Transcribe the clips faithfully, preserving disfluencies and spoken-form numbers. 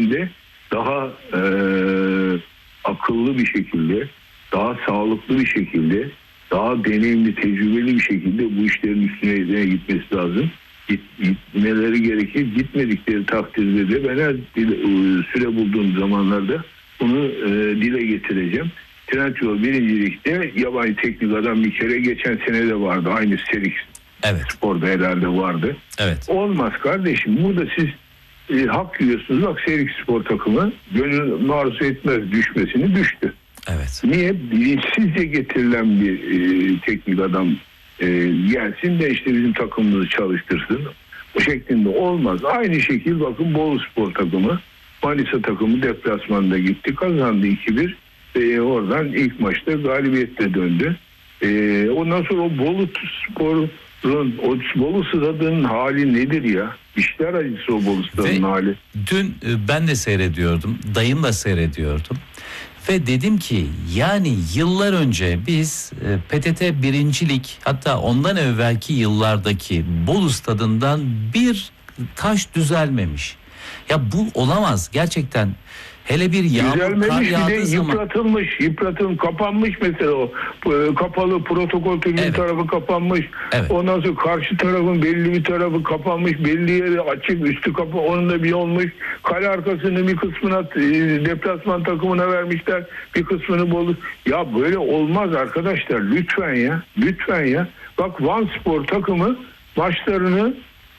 şekilde, daha e, akıllı bir şekilde, daha sağlıklı bir şekilde, daha deneyimli, tecrübeli bir şekilde bu işlerin üstüne gitmesi lazım. Git, gitmeleri gerekir. Gitmedikleri takdirde de ben her süre bulduğum zamanlarda bunu e, dile getireceğim. Trendyol birincilikte yabancı teknik adam bir kere geçen sene de vardı. Aynı Serik evet. Spor'da herhalde vardı. Evet. Olmaz kardeşim. Burada siz e, hak yiyorsunuz. Bak Serik Spor takımı gönül maruz etmez düşmesini düştü. Evet. Niye? Bilinçsizce getirilen bir e, teknik adam e, gelsin de işte bizim takımımızı çalıştırsın. O şeklinde olmaz. Aynı şekilde bakın Bolu Spor takımı, Manisa takımı deplasmanda gitti. Kazandı iki bir. E, oradan ilk maçta galibiyetle döndü. E, ondan sonra o Bolu Spor'un, o Bolu stadının hali nedir ya? İşler acısı o Bolu stadının hali. Dün ben de seyrediyordum. Dayımla seyrediyordum. Ve dedim ki yani yıllar önce biz P T T birincilik, hatta ondan evvelki yıllardaki Bolu stadından bir taş düzelmemiş. Ya bu olamaz gerçekten. Hele bir yağmur, kar yağdığı zaman. Yıpratılmış, yıpratılmış, kapanmış mesela o. Kapalı protokol tribün evet. tarafı kapanmış. Evet. Ondan sonra karşı tarafın belli bir tarafı kapanmış, belli yeri açık, üstü kapı, onun da bir olmuş. Kale arkasının bir kısmına deplasman takımına vermişler, bir kısmını Bolu. Ya böyle olmaz arkadaşlar, lütfen ya, lütfen ya. Bak Van Spor takımı maçlarını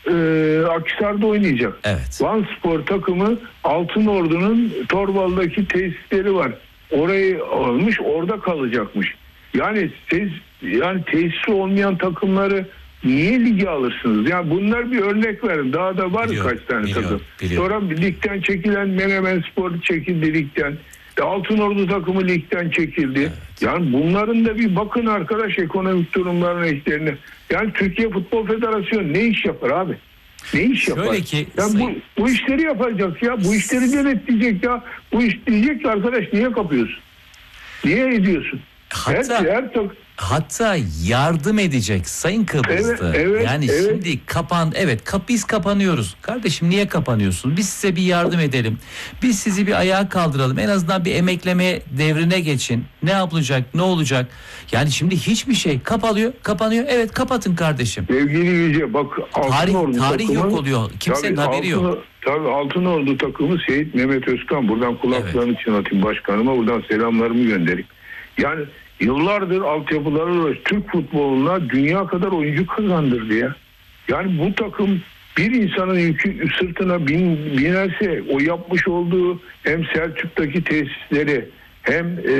Ee, Akhisar'da oynayacak. Evet. Van Spor takımı Altınordu'nun Torbalı'daki tesisleri var. Orayı almış, orada kalacakmış. Yani siz yani tesisi olmayan takımları niye lige alırsınız? Yani bunlar bir örnek verin. Daha da var biliyorum, kaç tane biliyorum, takım. Biliyorum. Sonra ligden çekilen Menemen Spor çekildi ligden. Altınordu takımı ligden çekildi. Evet. Yani bunların da bir bakın arkadaş ekonomik durumlarına, işlerine. Yani Türkiye Futbol Federasyonu ne iş yapar abi? Ne iş Şöyle yapar? ki, yani say- bu, bu işleri yapacak ya. Bu işleri denetleyecek ya. Bu iş diyecek ki arkadaş niye kapıyorsun? Niye ediyorsun? Hatta, her, her tak- hatta yardım edecek Sayın Kıbrıs'ta. Evet, evet, yani evet. şimdi kapan, evet kap, biz kapanıyoruz. Kardeşim niye kapanıyorsun? Biz size bir yardım edelim. Biz sizi bir ayağa kaldıralım. En azından bir emekleme devrine geçin. Ne yapılacak? Ne olacak? Yani şimdi hiçbir şey kapalıyor, kapanıyor. Evet kapatın kardeşim. Sevgili Yüce bak tarih, Altınordu tarih takımı, yok oluyor. Kimsenin tabii, haberi Altın, yok. Tabii Altınordu takımı Seyit Mehmet Özkan. Buradan kulaklarını evet. çınlatayım başkanıma. Buradan selamlarımı göndereyim. Yani yıllardır altyapıları Türk futboluna dünya kadar oyuncu kazandırdı ya. Yani bu takım bir insanın yükü sırtına bin, binerse o yapmış olduğu hem Selçuk'taki tesisleri hem e,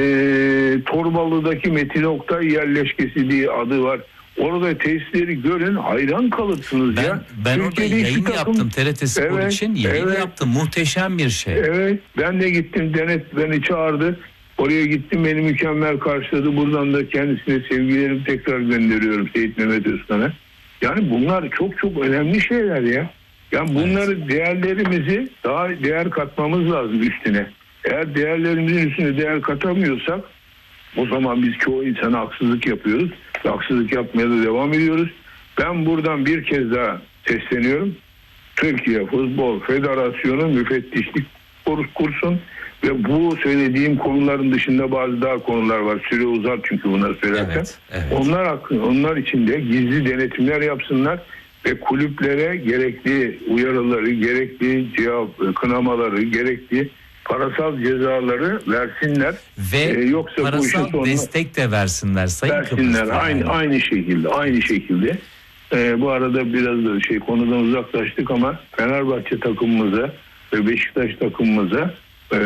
Torbalı'daki Metin Oktay yerleşkesi diye adı var. Orada tesisleri görün, hayran kalırsınız ben, ya. Ben orada yayın takım, yaptım T R T Spor evet, için yayın evet, yaptım. Muhteşem bir şey. Evet ben de gittim, Denet beni çağırdı. Oraya gittim, beni mükemmel karşıladı. Buradan da kendisine sevgilerimi tekrar gönderiyorum Seyit Mehmet Özkan'a. Yani bunlar çok çok önemli şeyler ya. Yani bunları evet. değerlerimizi daha değer katmamız lazım üstüne. Eğer değerlerimizin üstüne değer katamıyorsak o zaman biz çoğu insana haksızlık yapıyoruz. Haksızlık yapmaya da devam ediyoruz. Ben buradan bir kez daha sesleniyorum. Türkiye Futbol Federasyonu müfettişlik kursun. Ve bu söylediğim konuların dışında bazı daha konular var. Süre uzar çünkü bunları söylerken. Evet, evet. Onlar hakkında, onlar için de gizli denetimler yapsınlar ve kulüplere gerekli uyarıları, gerekli cevap kınamaları, gerekli parasal cezaları versinler. Ve ee, yoksa parasal bu işin sonuna destek de versinler Sayın versinler. Aynı yani. aynı şekilde, aynı şekilde. Ee, bu arada biraz da şey konudan uzaklaştık ama Fenerbahçe takımımıza ve Beşiktaş takımımıza Ee,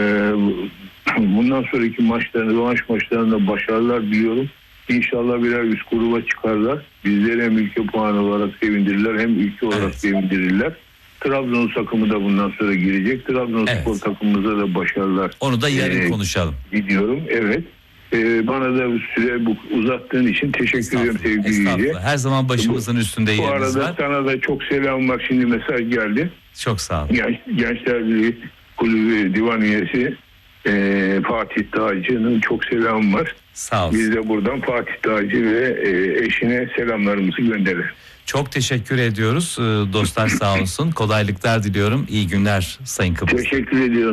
bundan sonraki maçlarında, rövanş maçlarında başarılar diliyorum. İnşallah birer üst gruba çıkarlar. Bizleri hem ülke puanı olarak sevindirirler hem ülke olarak evet. sevindirirler. Trabzon takımı da bundan sonra girecek. Trabzonspor evet. takımımıza da başarılar. Onu da yarın ee, konuşalım. Gidiyorum. Evet. Ee, bana da süre bu uzattığın için teşekkür ederim sevgili. Her zaman başımızın üstünde yeriniz var. Bu arada sana da çok selam var. Şimdi mesaj geldi. Çok sağ olun. Genç, Gençler Birliği Kulübü Divan Üyesi e, Fatih Dağcı'nın çok selamı var. Sağ olsun. Biz de buradan Fatih Dağcı ve e, eşine selamlarımızı gönderelim. Çok teşekkür ediyoruz. Dostlar sağ olsun. Kolaylıklar diliyorum. İyi günler Sayın Kıbrıs. Teşekkür ediyorum.